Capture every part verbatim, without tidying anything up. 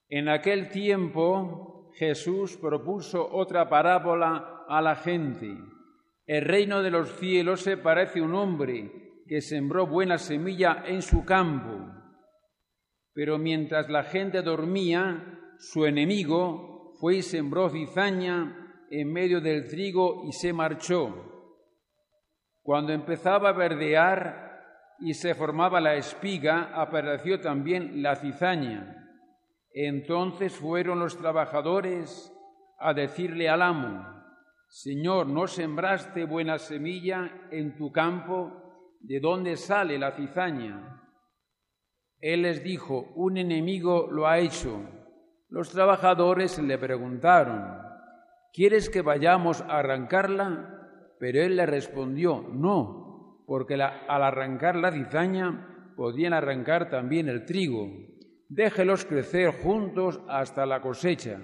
En aquel tiempo Jesús propuso otra parábola a la gente. El reino de los cielos se parece a un hombre que sembró buena semilla en su campo. Pero mientras la gente dormía, su enemigo fue y sembró cizaña en medio del trigo y se marchó. Cuando empezaba a verdear y se formaba la espiga, apareció también la cizaña. Entonces fueron los trabajadores a decirle al amo: Señor, ¿no sembraste buena semilla en tu campo? ¿De dónde sale la cizaña? Él les dijo: un enemigo lo ha hecho. Los trabajadores le preguntaron: ¿quieres que vayamos a arrancarla? Pero él le respondió: no, porque la, al arrancar la cizaña podían arrancar también el trigo. Déjelos crecer juntos hasta la cosecha.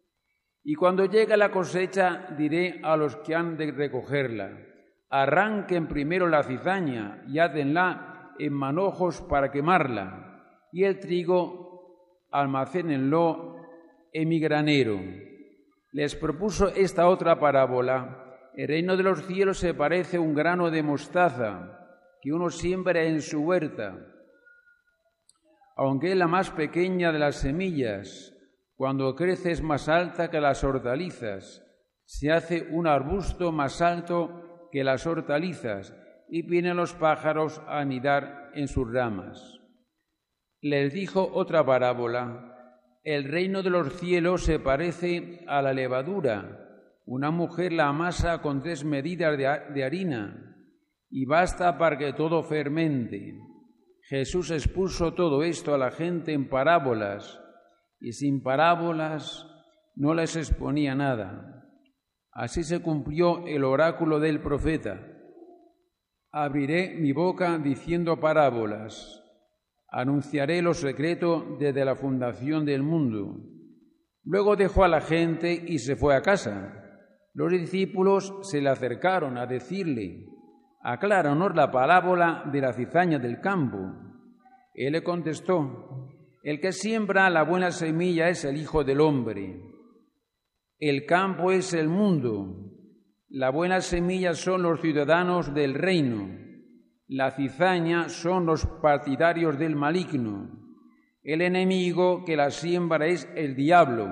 Y cuando llegue la cosecha, diré a los que han de recogerla: arranquen primero la cizaña y hácenla en manojos para quemarla, y el trigo almacénenlo en mi granero. Les propuso esta otra parábola: el reino de los cielos se parece a un grano de mostaza que uno siembra en su huerta. Aunque es la más pequeña de las semillas, cuando crece es más alta que las hortalizas, se hace un arbusto más alto que las hortalizas, y vienen los pájaros a anidar en sus ramas. Les dijo otra parábola: el reino de los cielos se parece a la levadura. Una mujer la amasa con tres medidas de harina, y basta para que todo fermente. Jesús expuso todo esto a la gente en parábolas, y sin parábolas no les exponía nada. Así se cumplió el oráculo del profeta: abriré mi boca diciendo parábolas, anunciaré lo secreto desde la fundación del mundo. Luego dejó a la gente y se fue a casa. Los discípulos se le acercaron a decirle: acláranos la parábola de la cizaña del campo. Él le contestó: el que siembra la buena semilla es el Hijo del Hombre. El campo es el mundo. La buena semilla son los ciudadanos del reino. La cizaña son los partidarios del maligno. El enemigo que la siembra es el diablo.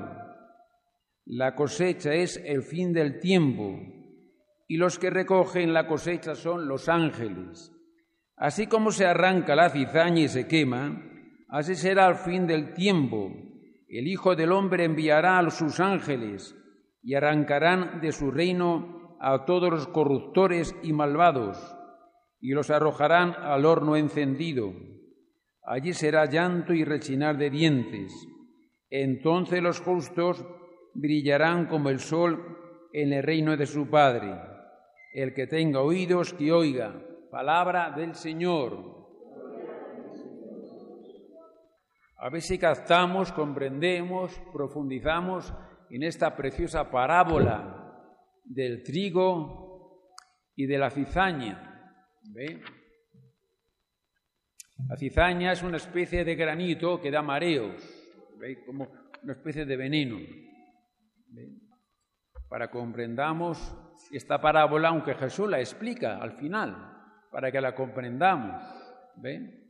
La cosecha es el fin del tiempo, y los que recogen la cosecha son los ángeles. Así como se arranca la cizaña y se quema, así será al fin del tiempo. El Hijo del Hombre enviará a sus ángeles y arrancarán de su reino a todos los corruptores y malvados, y los arrojarán al horno encendido. Allí será llanto y rechinar de dientes. Entonces los justos brillarán como el sol en el reino de su Padre. El que tenga oídos, que oiga. Palabra del Señor. A ver si captamos, comprendemos, profundizamos en esta preciosa parábola del trigo y de la cizaña. ¿Ve? La cizaña es una especie de granito que da mareos, ¿ve? Como una especie de veneno. ¿Ve? Para que comprendamos esta parábola, aunque Jesús la explica al final, para que la comprendamos. ¿Ve?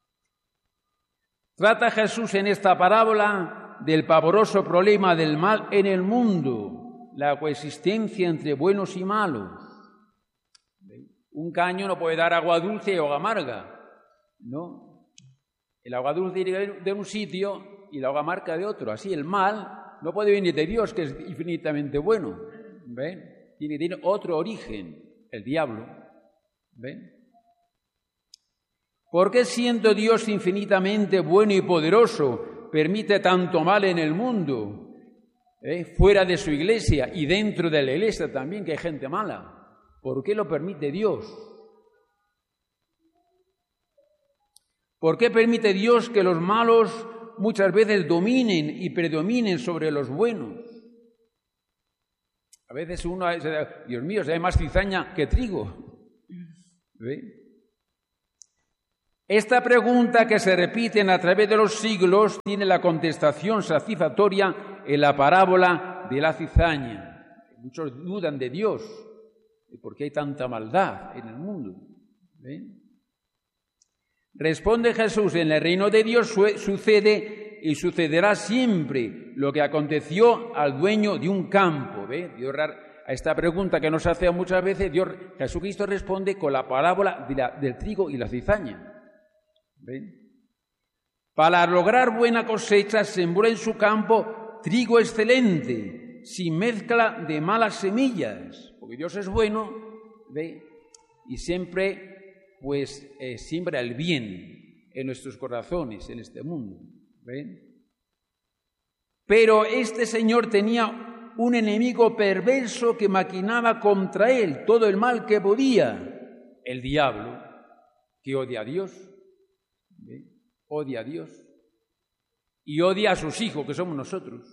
Trata Jesús en esta parábola del pavoroso problema del mal en el mundo, la coexistencia entre buenos y malos. ¿Ve? Un caño no puede dar agua dulce y agua amarga, ¿no? El agua dulce viene de un sitio y la agua amarga de otro. Así el mal no puede venir de Dios, que es infinitamente bueno. ¿Ve? Tiene, tiene otro origen, el diablo. ¿Ve? ¿Por qué, siendo Dios infinitamente bueno y poderoso, permite tanto mal en el mundo? ¿Eh? Fuera de su iglesia y dentro de la iglesia también, que hay gente mala. ¿Por qué lo permite Dios? ¿Por qué permite Dios que los malos muchas veces dominen y predominen sobre los buenos? A veces uno dice: Dios mío, hay más cizaña que trigo. ¿Ve? Esta pregunta, que se repite a través de los siglos, tiene la contestación satisfactoria en la parábola de la cizaña. Muchos dudan de Dios, de por qué hay tanta maldad en el mundo. ¿Ven? Responde Jesús: en el reino de Dios sucede y sucederá siempre lo que aconteció al dueño de un campo. ¿Ve? Dios, a esta pregunta que nos hace muchas veces, Dios, Jesucristo responde con la parábola de la, del trigo y la cizaña. ¿Ven? Para lograr buena cosecha, sembró en su campo trigo excelente, sin mezcla de malas semillas, porque Dios es bueno, ¿ve? Y siempre pues eh, siembra el bien en nuestros corazones, en este mundo. ¿Ven? Pero este señor tenía un enemigo perverso que maquinaba contra él todo el mal que podía, el diablo, que odia a Dios. ¿Ven? Odia a Dios y odia a sus hijos, que somos nosotros.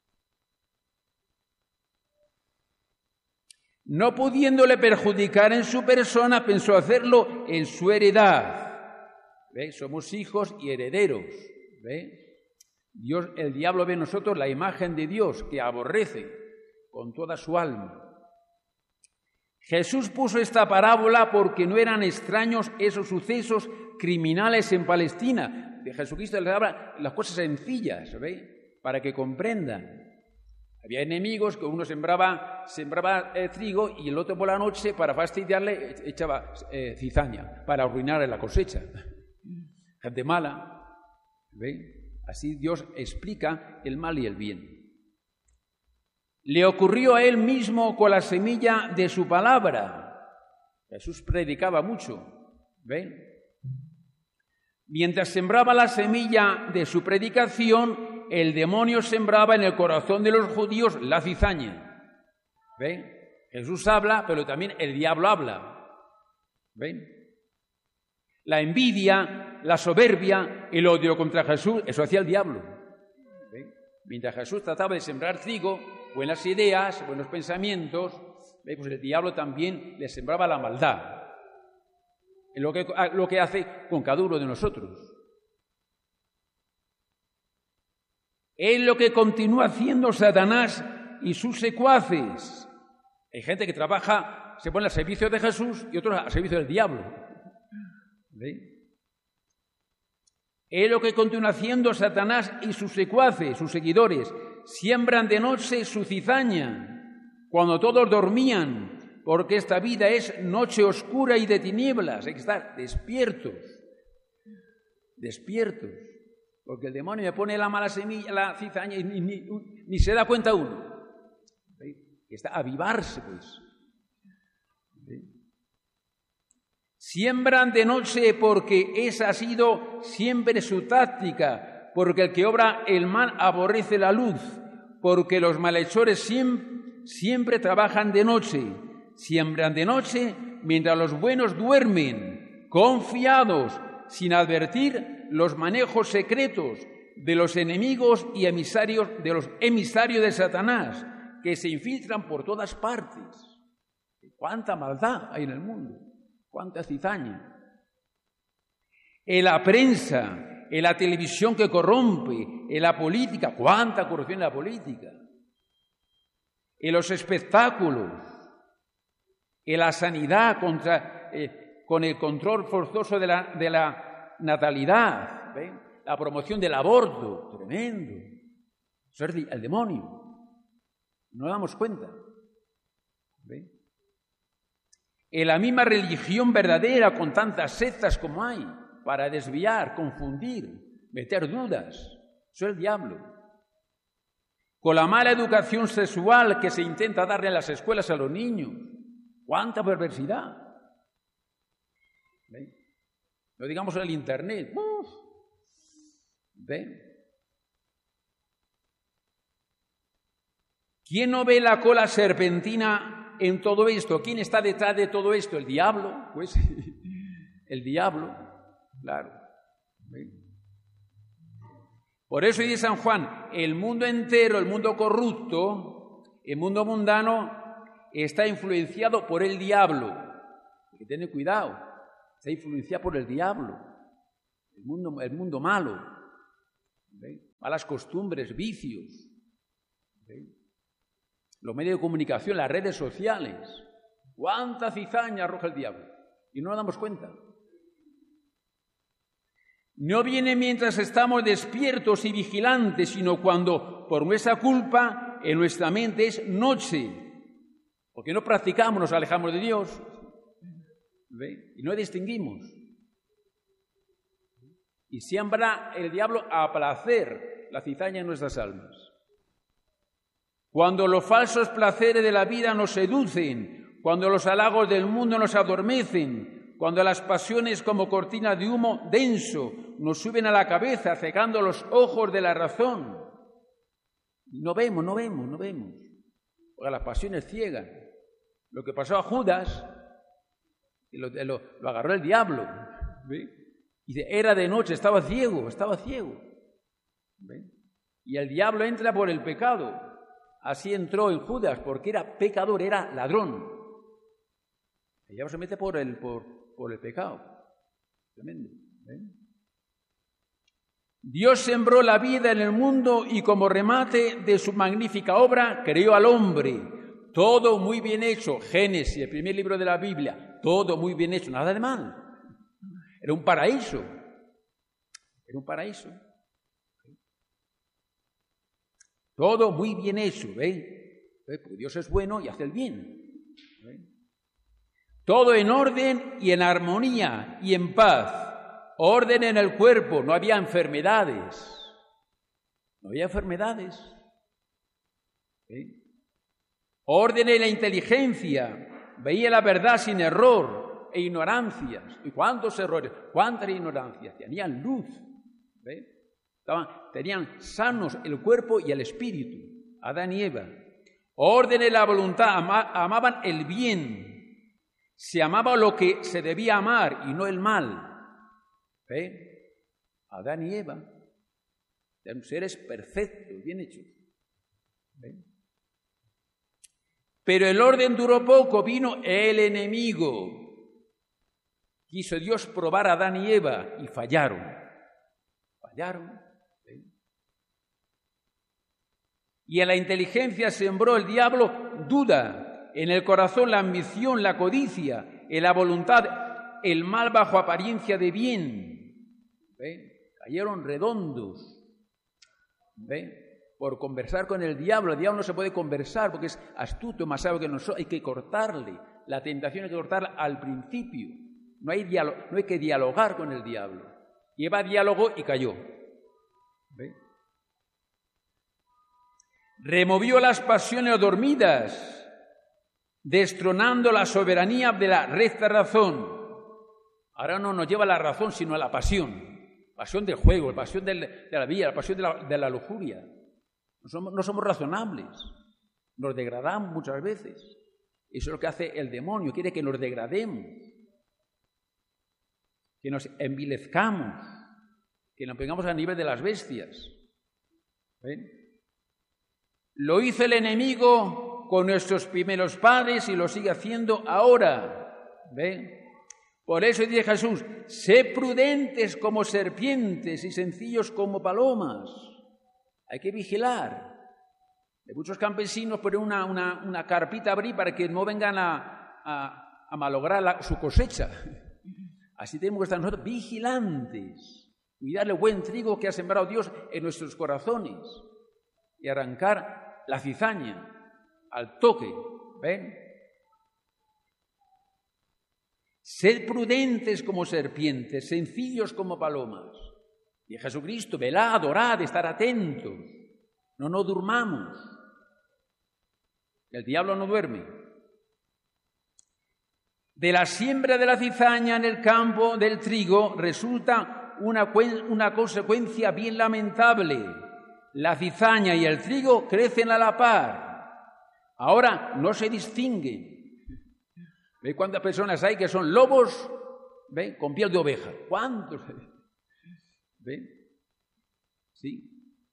No pudiéndole perjudicar en su persona, pensó hacerlo en su heredad. ¿Ve? Somos hijos y herederos. ¿Ve? Dios, el diablo ve en nosotros la imagen de Dios, que aborrece con toda su alma. Jesús puso esta parábola porque no eran extraños esos sucesos criminales en Palestina. De Jesucristo les habla las cosas sencillas, ¿ve? Para que comprendan. Había enemigos que uno sembraba, sembraba eh, trigo y el otro por la noche, para fastidiarle, echaba eh, cizaña, para arruinar la cosecha. Gente mala. ¿Ve? Así Dios explica el mal y el bien. Le ocurrió a él mismo con la semilla de su palabra. Jesús predicaba mucho. ¿Ven? Mientras sembraba la semilla de su predicación, el demonio sembraba en el corazón de los judíos la cizaña. ¿Ven? Jesús habla, pero también el diablo habla. ¿Ven? La envidia, la soberbia, el odio contra Jesús, eso hacía el diablo. ¿Ven? Mientras Jesús trataba de sembrar trigo, buenas ideas, buenos pensamientos, ¿ven? Pues el diablo también le sembraba la maldad. Es lo que, lo que hace con cada uno de nosotros. Es lo que continúa haciendo Satanás y sus secuaces. Hay gente que trabaja, se pone al servicio de Jesús y otros al servicio del diablo. ¿Ve? Es lo que continúa haciendo Satanás y sus secuaces, sus seguidores. Siembran de noche su cizaña, cuando todos dormían, porque esta vida es noche oscura y de tinieblas. Hay que estar despiertos, despiertos, porque el demonio me pone la mala semilla, la cizaña, y ni, ni, ni se da cuenta uno. ¿Sí? Que está a avivarse, pues. ¿Sí? Siembran de noche porque esa ha sido siempre su táctica, porque el que obra el mal aborrece la luz, porque los malhechores siempre, siempre trabajan de noche. Siembran de noche mientras los buenos duermen, confiados, sin advertir los manejos secretos de los enemigos y emisarios de los emisarios de Satanás, que se infiltran por todas partes. ¡Cuánta maldad hay en el mundo! ¡Cuánta cizaña! En la prensa, en la televisión que corrompe, en la política, ¡cuánta corrupción en la política! En los espectáculos, en la sanidad contra, eh, con el control forzoso de la, de la natalidad, ¿ven? La promoción del aborto, tremendo. Eso es el demonio. No nos damos cuenta. ¿Ven? En la misma religión verdadera, con tantas sectas como hay, para desviar, confundir, meter dudas. Eso es el diablo. Con la mala educación sexual que se intenta darle en las escuelas a los niños. ¡Cuánta perversidad! ¿Ven? No digamos en el Internet. ¡Uf! ¿Ven? ¿Quién no ve la cola serpentina en todo esto? ¿Quién está detrás de todo esto? ¿El diablo? Pues el diablo, claro. ¿Ven? Por eso dice San Juan, el mundo entero, el mundo corrupto, el mundo mundano, está influenciado por el diablo. Hay que tener cuidado. Está influenciado por el diablo. el mundo, el mundo malo, ¿ve? Malas costumbres, vicios, ¿ve? Los medios de comunicación, las redes sociales. ¿Cuánta cizaña arroja el diablo? Y no nos damos cuenta. No viene mientras estamos despiertos y vigilantes, sino cuando, por nuestra culpa, en nuestra mente es noche. Porque no practicamos, nos alejamos de Dios. ¿Ve? Y no distinguimos. Y siembra el diablo a placer la cizaña en nuestras almas. Cuando los falsos placeres de la vida nos seducen, cuando los halagos del mundo nos adormecen, cuando las pasiones como cortina de humo denso nos suben a la cabeza, cegando los ojos de la razón. No vemos, no vemos, no vemos. Porque las pasiones ciegan. Lo que pasó a Judas, lo, lo, lo agarró el diablo. ¿Ve? Dice, era de noche, estaba ciego, estaba ciego. ¿Ve? Y el diablo entra por el pecado. Así entró en Judas, porque era pecador, era ladrón. El diablo se mete por el, por, por el pecado. Tremendo. ¿Eh? Dios sembró la vida en el mundo y como remate de su magnífica obra creó al hombre. Todo muy bien hecho. Génesis, el primer libro de la Biblia. Todo muy bien hecho, nada de mal. Era un paraíso. Era un paraíso. Todo muy bien hecho, ¿veis? Porque Dios es bueno y hace el bien. ¿Veis? Todo en orden y en armonía y en paz. Orden en el cuerpo, no había enfermedades. No había enfermedades. ¿Veis? Orden en la inteligencia. Veía la verdad sin error e ignorancias. ¿Y cuántos errores? ¿Cuántas ignorancias? Tenían luz. ¿Veis? Estaban, tenían sanos el cuerpo y el espíritu, Adán y Eva. Orden en la voluntad, ama, amaban el bien. Se amaba lo que se debía amar y no el mal. ¿Ve? Adán y Eva eran seres perfectos, bien hechos. ¿Ve? Pero el orden duró poco, vino el enemigo. Quiso Dios probar a Adán y Eva y fallaron. Fallaron. Y en la inteligencia sembró el diablo duda, en el corazón la ambición, la codicia, en la voluntad el mal bajo apariencia de bien. ¿Ve? Cayeron redondos. ¿Ve? Por conversar con el diablo. El diablo no se puede conversar porque es astuto, más sabio que nosotros. Hay que cortarle. La tentación hay que cortarla al principio. No hay, diálogo, no hay que dialogar con el diablo. Y Eva dialogó y cayó. ¿Ve? Removió las pasiones dormidas, destronando la soberanía de la recta razón. Ahora no nos lleva la razón, sino a la pasión. Pasión del juego, la pasión del, de la vida, la pasión de la, de la lujuria. No somos, no somos razonables. Nos degradamos muchas veces. Eso es lo que hace el demonio, quiere que nos degrademos, que nos envilezcamos, que nos pongamos a nivel de las bestias. ¿Ven? Lo hizo el enemigo con nuestros primeros padres y lo sigue haciendo ahora. ¿Ven? Por eso dice Jesús, sé prudentes como serpientes y sencillos como palomas. Hay que vigilar. Hay muchos campesinos ponen una, una, una carpita a abrir para que no vengan a, a, a malograr la, su cosecha. Así tenemos que estar nosotros vigilantes. Cuidar el buen trigo que ha sembrado Dios en nuestros corazones. Y arrancar la cizaña al toque. ¿Ven? Sed prudentes como serpientes, sencillos como palomas. Y Jesucristo, velad, orad, estar atentos. No nos durmamos. El diablo no duerme. De la siembra de la cizaña en el campo del trigo resulta una, una consecuencia bien lamentable. La cizaña y el trigo crecen a la par. Ahora no se distinguen. ¿Ve cuántas personas hay que son lobos? ¿Ve? Con piel de oveja. ¿Cuántos? ¿Ve? Sí.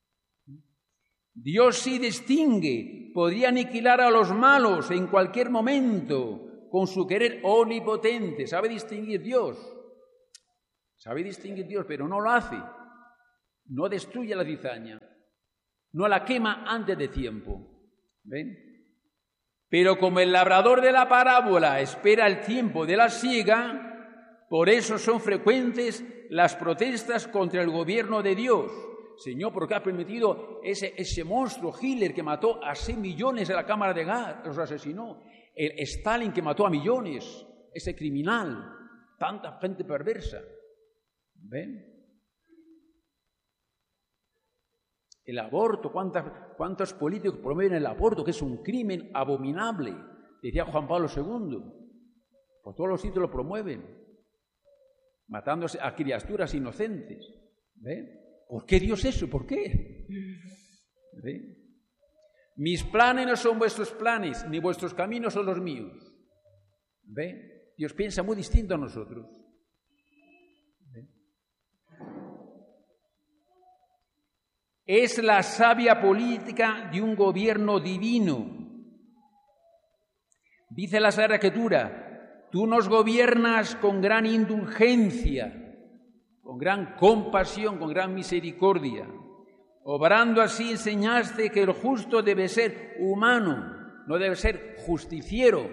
Dios sí distingue. Podría aniquilar a los malos en cualquier momento con su querer omnipotente. ¿Sabe distinguir Dios? Sabe distinguir Dios, pero no lo hace. No destruye la cizaña. No la quema antes de tiempo. ¿Ven? Pero como el labrador de la parábola espera el tiempo de la siega, por eso son frecuentes las protestas contra el gobierno de Dios. Señor, ¿por qué ha permitido ese, ese monstruo Hitler que mató a seis millones en la cámara de gas? Los asesinó. El Stalin que mató a millones. Ese criminal. Tanta gente perversa. ¿Ven? El aborto, ¿cuántas, cuántos políticos promueven el aborto? Que es un crimen abominable, decía Juan Pablo segundo. Por todos los sitios lo promueven, matándose a criaturas inocentes. ¿Ven? ¿Por qué Dios eso? ¿Por qué? ¿Ven? Mis planes no son vuestros planes, ni vuestros caminos son los míos. ¿Ven? Dios piensa muy distinto a nosotros. Es la sabia política de un gobierno divino. Dice la Sagrada Escritura, tú nos gobiernas con gran indulgencia, con gran compasión, con gran misericordia. Obrando así enseñaste que el justo debe ser humano, no debe ser justiciero.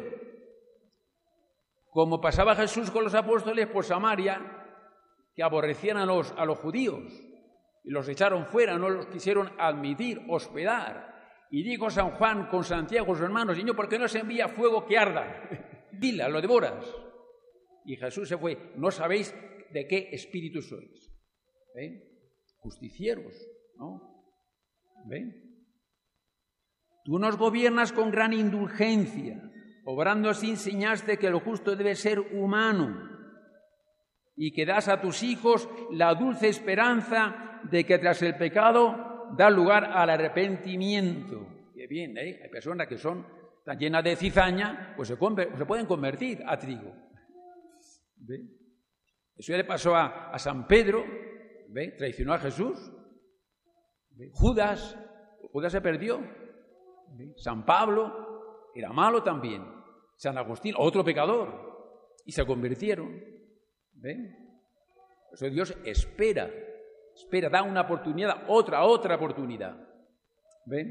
Como pasaba Jesús con los apóstoles por Samaria, que aborrecían a los, a los judíos. Y los echaron fuera, no los quisieron admitir, hospedar. Y dijo San Juan con Santiago, sus hermanos, Señor, ¿por qué no se envía fuego que arda? Dila, lo devoras. Y Jesús se fue, no sabéis de qué espíritu sois. ¿Ven? Justicieros, ¿no? ¿Ven? Tú nos gobiernas con gran indulgencia, obrando así enseñaste que lo justo debe ser humano, y que das a tus hijos la dulce esperanza de que tras el pecado da lugar al arrepentimiento. Qué bien, ¿eh? Hay personas que son tan llenas de cizaña, pues se, se pueden convertir a trigo. ¿Ve? Eso ya le pasó a, a San Pedro, ¿ve? Traicionó a Jesús. ¿Ve? Judas, Judas se perdió. ¿Ve? San Pablo era malo también. San Agustín, otro pecador. Y se convirtieron. ¿Ven? Por eso Dios espera, espera, da una oportunidad, otra, otra oportunidad. ¿Ven?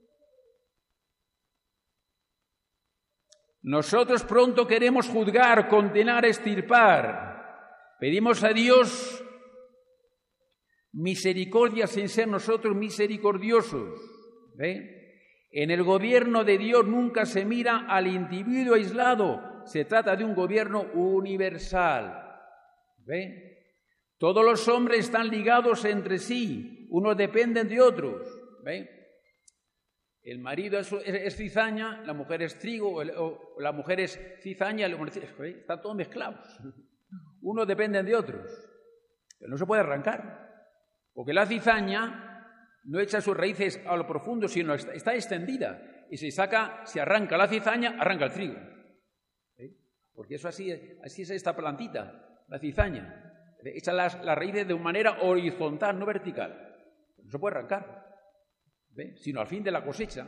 Nosotros pronto queremos juzgar, condenar, extirpar. Pedimos a Dios misericordia sin ser nosotros misericordiosos. ¿Ven? En el gobierno de Dios nunca se mira al individuo aislado, se trata de un gobierno universal. ¿Ve? Todos los hombres están ligados entre sí, unos dependen de otros. ¿Ve? El marido es, es, es cizaña, la mujer es trigo, o, o la mujer es cizaña, el hombre, ¿ve? Están todos mezclados. Unos dependen de otros, pero no se puede arrancar, porque la cizaña no echa sus raíces a lo profundo, sino está, está extendida, y si saca, si arranca la cizaña, arranca el trigo. ¿Ve? Porque eso así, así es esta plantita. La cizaña, echa las, las raíces de una manera horizontal, no vertical. No se puede arrancar, ¿ve? Sino al fin de la cosecha.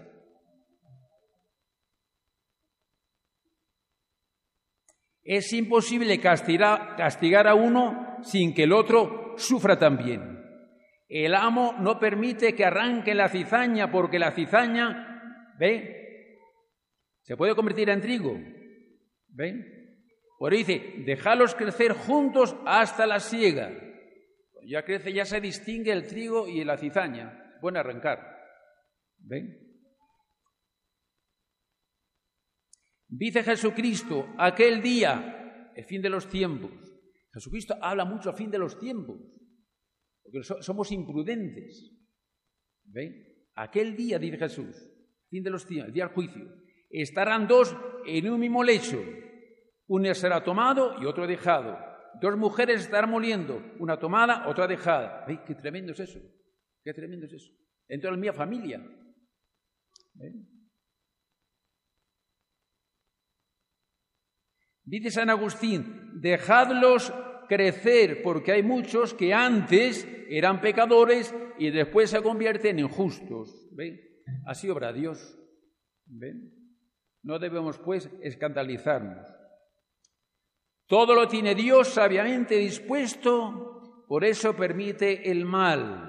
Es imposible castigar, castigar a uno sin que el otro sufra también. El amo no permite que arranque la cizaña porque la cizaña, ¿ve? Se puede convertir en trigo, ¿ven? Por eso dice, déjalos crecer juntos hasta la siega. Cuando ya crece, ya se distingue el trigo y la cizaña. Se pueden arrancar. ¿Ven? Dice Jesucristo, aquel día, el fin de los tiempos. Jesucristo habla mucho al fin de los tiempos, porque somos imprudentes. ¿Ven? Aquel día, dice Jesús, fin de los tiempos, el día del juicio, estarán dos en un mismo lecho. Uno será tomado y otro dejado. Dos mujeres estarán moliendo, una tomada, otra dejada. ¿Veis qué tremendo es eso? Qué tremendo es eso. Dentro de la mía familia. ¿Ven? Dice San Agustín, dejadlos crecer, porque hay muchos que antes eran pecadores y después se convierten en justos. ¿Ven? Así obra Dios. ¿Ven? No debemos, pues, escandalizarnos. Todo lo tiene Dios sabiamente dispuesto, por eso permite el mal.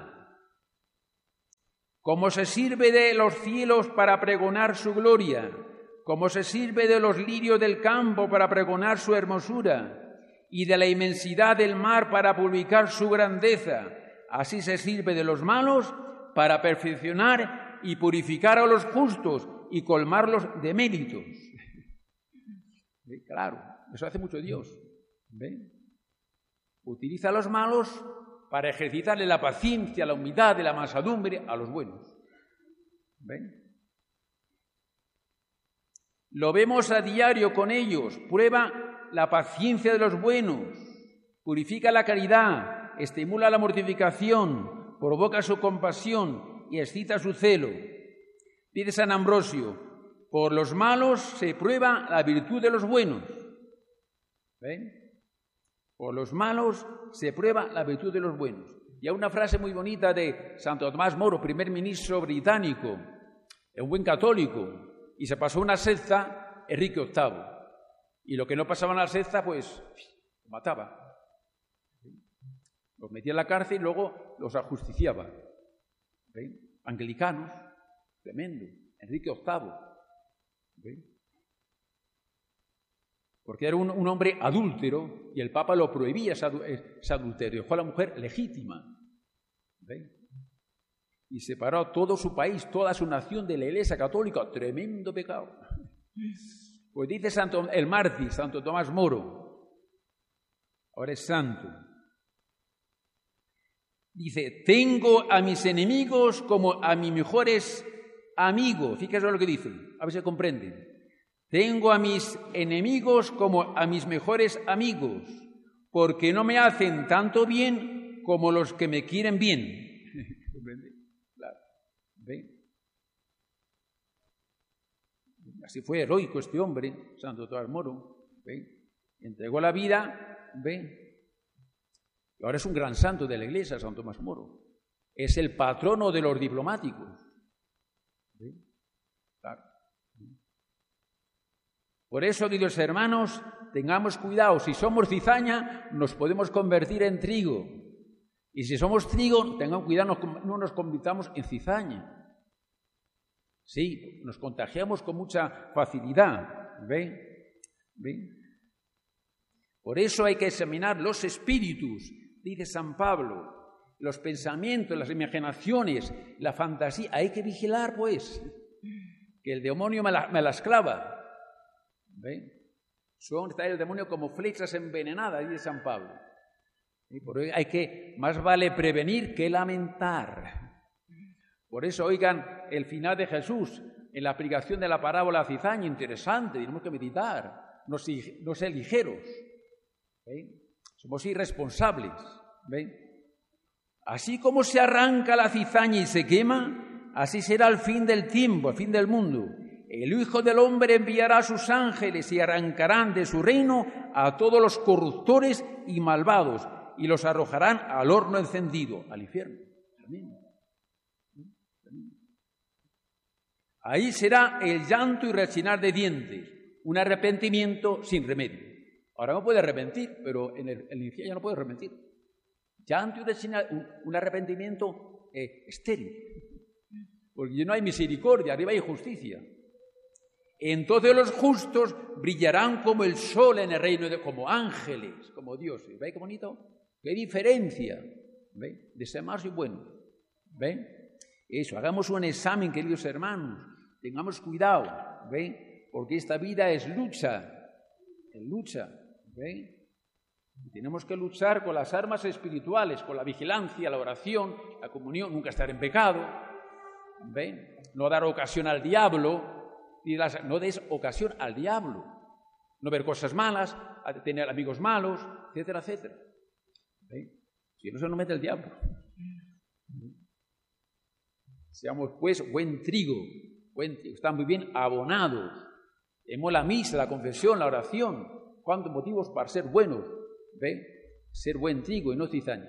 Como se sirve de los cielos para pregonar su gloria, como se sirve de los lirios del campo para pregonar su hermosura, y de la inmensidad del mar para publicar su grandeza, así se sirve de los malos para perfeccionar y purificar a los justos y colmarlos de méritos. ¿Ve? Claro, eso hace mucho Dios. ¿Ve? Utiliza a los malos para ejercitarle la paciencia, la humildad, la mansedumbre a los buenos. ¿Ven? Lo vemos a diario con ellos. Prueba la paciencia de los buenos, purifica la caridad, estimula la mortificación, provoca su compasión y excita su celo. Dice San Ambrosio, por los malos se prueba la virtud de los buenos. ¿Ven? Por los malos se prueba la virtud de los buenos. Y hay una frase muy bonita de Santo Tomás Moro, primer ministro británico, un buen católico, y se pasó una secta Enrique octavo. Y lo que no pasaba en la secta, pues, lo mataba. Los metía en la cárcel y luego los ajusticiaba. ¿Ven? Anglicanos, tremendo, Enrique octavo. ¿Ven? Porque era un, un hombre adúltero y el Papa lo prohibía ese, ese adulterio. Dejó a la mujer legítima. ¿Ven? Y separó todo su país, toda su nación de la Iglesia Católica. Tremendo pecado. Pues dice Santo, el mártir, Santo Tomás Moro, ahora es santo. Dice, tengo a mis enemigos como a mis mejores amigos. Fíjense lo que dice, a ver si comprenden. Tengo a mis enemigos como a mis mejores amigos, porque no me hacen tanto bien como los que me quieren bien. Claro. ¿Ven? Así fue heroico este hombre, Santo Tomás Moro. ¿Ven? Entregó la vida, ¿ven? Y ahora es un gran santo de la Iglesia, Santo Tomás Moro. Es el patrono de los diplomáticos. ¿Ven? Claro. Por eso, queridos hermanos, tengamos cuidado. Si somos cizaña, nos podemos convertir en trigo. Y si somos trigo, tengamos cuidado, no nos convirtamos en cizaña. Sí, nos contagiamos con mucha facilidad. ¿Ven? ¿Ven? Por eso hay que examinar los espíritus, dice San Pablo, los pensamientos, las imaginaciones, la fantasía. Hay que vigilar, pues, que el demonio me la, me las clava. ¿Ven? Son, está el demonio como flechas envenenadas, dice San Pablo. Y por ello hay que, más vale prevenir que lamentar. Por eso, oigan, el final de Jesús, en la aplicación de la parábola cizaña, interesante, tenemos que meditar, no, no ser ligeros. ¿Ven? Somos irresponsables. ¿Ven? Así como se arranca la cizaña y se quema, así será el fin del tiempo, el fin del mundo. El Hijo del Hombre enviará a sus ángeles y arrancarán de su reino a todos los corruptores y malvados y los arrojarán al horno encendido, al infierno. Amén. Ahí será el llanto y rechinar de dientes, un arrepentimiento sin remedio. Ahora no puede arrepentir, pero en el, en el infierno ya no puede arrepentir. Llanto y rechinar, un, un arrepentimiento eh, estéril, porque no hay misericordia, arriba hay justicia. Entonces los justos brillarán como el sol en el reino, de, como ángeles, como dioses. ¿Veis qué bonito? ¿Qué diferencia? ¿Veis? De ser más y bueno. ¿Veis? Eso, hagamos un examen, queridos hermanos. Tengamos cuidado, ¿veis? Porque esta vida es lucha, es lucha, ¿veis? Y tenemos que luchar con las armas espirituales, con la vigilancia, la oración, la comunión, nunca estar en pecado, ¿veis? No dar ocasión al diablo. No des ocasión al diablo, no ver cosas malas, tener amigos malos, etcétera, etcétera. ¿Ven? Si no se nos mete el diablo. Seamos pues buen trigo, buen trigo. Están muy bien abonados. Hemos la misa, la confesión, la oración. ¿Cuántos motivos para ser buenos? ¿Ven? Ser buen trigo y no cizaña.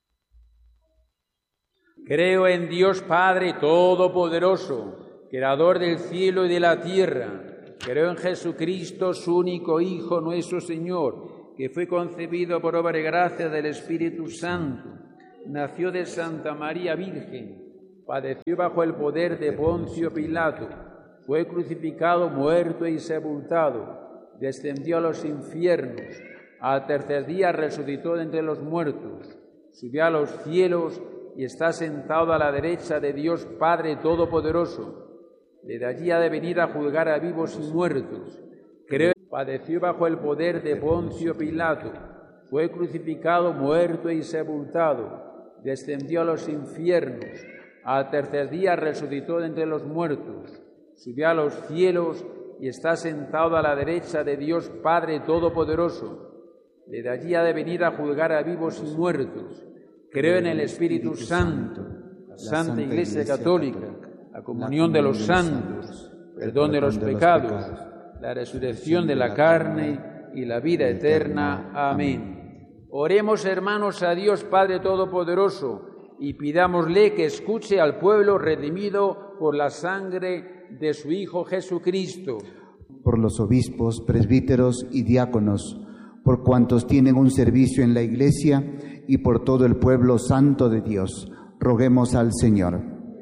Creo en Dios Padre Todopoderoso, Creador del cielo y de la tierra. Creo en Jesucristo, su único Hijo, nuestro Señor, que fue concebido por obra y gracia del Espíritu Santo, nació de Santa María Virgen, padeció bajo el poder de Poncio Pilato, fue crucificado, muerto y sepultado, descendió a los infiernos, al tercer día resucitó de entre los muertos, subió a los cielos y está sentado a la derecha de Dios Padre Todopoderoso. Desde allí ha de venir a juzgar a vivos y muertos. Creo que padeció bajo el poder de Poncio Pilato, fue crucificado, muerto y sepultado, descendió a los infiernos, al tercer día resucitó de entre los muertos, subió a los cielos y está sentado a la derecha de Dios Padre Todopoderoso. Desde allí ha de venir a juzgar a vivos y muertos. Creo en el Espíritu Santo, la Santa Iglesia Católica, la comunión de los santos, perdón de los pecados, la resurrección de la carne y la vida eterna. Amén. Oremos, hermanos, a Dios Padre Todopoderoso y pidámosle que escuche al pueblo redimido por la sangre de su Hijo Jesucristo. Por los obispos, presbíteros y diáconos, por cuantos tienen un servicio en la Iglesia y por todo el pueblo santo de Dios, roguemos al Señor.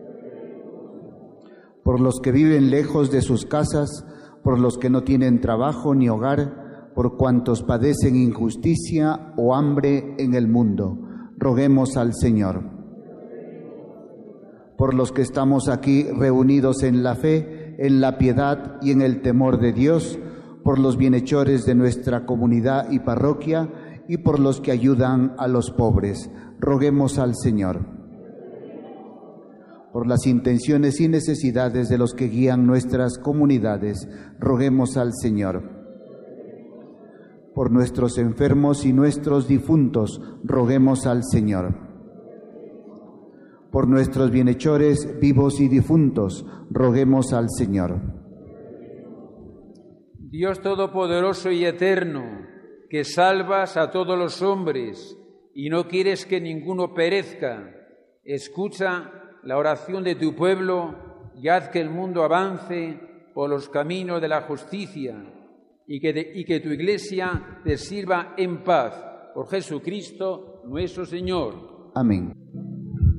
Por los que viven lejos de sus casas, por los que no tienen trabajo ni hogar, por cuantos padecen injusticia o hambre en el mundo, roguemos al Señor. Por los que estamos aquí reunidos en la fe, en la piedad y en el temor de Dios, por los bienhechores de nuestra comunidad y parroquia y por los que ayudan a los pobres, roguemos al Señor. Por las intenciones y necesidades de los que guían nuestras comunidades, roguemos al Señor. Por nuestros enfermos y nuestros difuntos, roguemos al Señor. Por nuestros bienhechores vivos y difuntos, roguemos al Señor. Dios Todopoderoso y Eterno, que salvas a todos los hombres y no quieres que ninguno perezca, escucha la oración de tu pueblo y haz que el mundo avance por los caminos de la justicia y que, de, y que tu Iglesia te sirva en paz. Por Jesucristo nuestro Señor. Amén.